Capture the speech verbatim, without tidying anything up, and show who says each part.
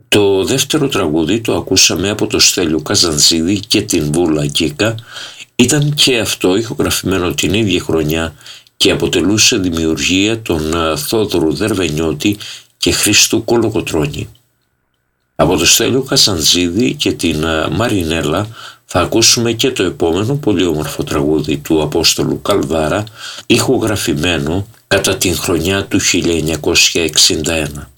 Speaker 1: Το δεύτερο τραγούδι το ακούσαμε από το Στέλιο Καζαντζίδη και την Βούλα Γκίκα. Ήταν και αυτό ηχογραφημένο την ίδια χρονιά και αποτελούσε δημιουργία των Θόδωρου Δερβενιώτη και Χρήστου Κολοκοτρώνη. Από το Στέλιο Καζαντζίδη και την Μαρινέλα θα ακούσουμε και το επόμενο πολύ όμορφο τραγούδι του Απόστολου Καλβάρα, ηχογραφημένο κατά την χρονιά του χίλια εννιακόσια εξήντα ένα.